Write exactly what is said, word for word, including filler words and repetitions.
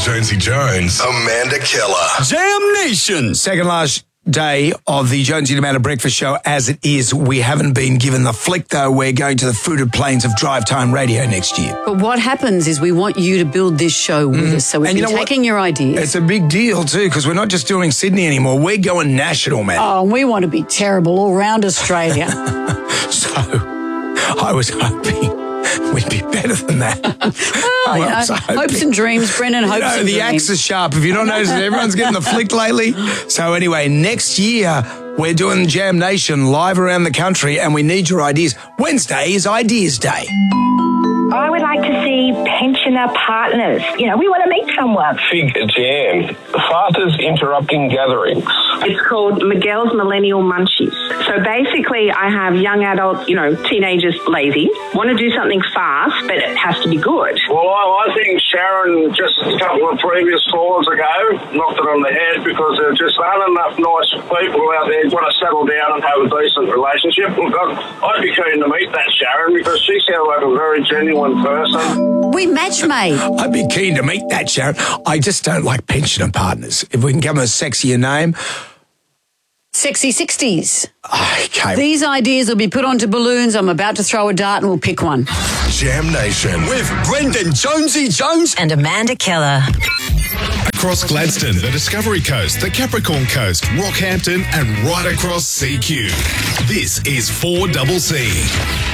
Jonesy Jones, Amanda Keller. Jam Nation. Second last day of the Jonesy and Amanda Breakfast Show as it is. We haven't been given the flick, though. We're going to the fruited plains of Drive Time Radio next year. But what happens is we want you to build this show with mm. us. So we've and been you know taking what? your ideas. It's a big deal, too, because we're not just doing Sydney anymore. We're going national, man. Oh, and we want to be terrible all around Australia. So I was hoping we'd be better than that. Well, you know, so hopes and dreams, Brennan, hopes you know, and the dreams. axe is sharp. If you don't notice it, everyone's getting the flick lately. So anyway, next year we're doing Jam Nation live around the country and we need your ideas. Wednesday is Ideas Day. I would like to see pensioner partners. You know, we want to meet someone. Fig Jam. Fathers interrupting gatherings. It's called Miguel's Millennial Munchies. So basically, I have young adults, you know, teenagers lazy, want to do something fast, but it has to be good. Well, I, I think Sharon, just a couple of previous callers ago, knocked it on the head because there just aren't enough nice people out there who want to settle down and have a decent relationship. Look, I'd be keen to meet that Sharon because she sounds like a very genuine person. We match made. I'd be keen to meet that, Sharon. I just don't like pensioner partners. If we can give them a sexier name. Sexy sixties. Okay. These ideas will be put onto balloons. I'm about to throw a dart and we'll pick one. Jam Nation With Brendan Jonesy Jones and Amanda Keller. across Gladstone, the Discovery Coast, the Capricorn Coast, Rockhampton, and right across C Q. This is four C C.